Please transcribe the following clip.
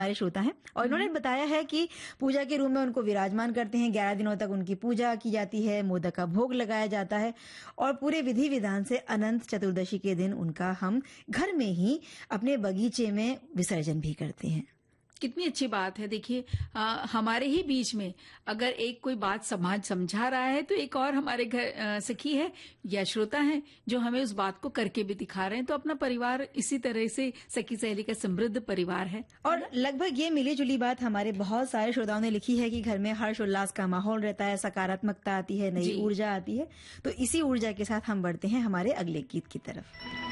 हमारे श्रोता हैं और इन्होंने बताया है कि पूजा के रूम में उनको विराजमान करते हैं। 11 दिनों तक उनकी पूजा की जाती है, मोदक का भोग लगाया जाता है और पूरे विधि विधान से अनंत चतुर्दशी के दिन उनका हम घर में ही अपने बगीचे में विसर्जन भी करते हैं। कितनी अच्छी बात है। देखिए हमारे ही बीच में अगर एक कोई बात समाज समझा रहा है तो एक और हमारे घर सखी है या श्रोता है जो हमें उस बात को करके भी दिखा रहे हैं। तो अपना परिवार इसी तरह से सखी सहेली का समृद्ध परिवार है। और लगभग ये मिली जुली बात हमारे बहुत सारे श्रोताओं ने लिखी है कि घर में हर्ष उल्लास का माहौल रहता है, सकारात्मकता आती है, नई ऊर्जा आती है। तो इसी ऊर्जा के साथ हम बढ़ते हैं हमारे अगले गीत की तरफ।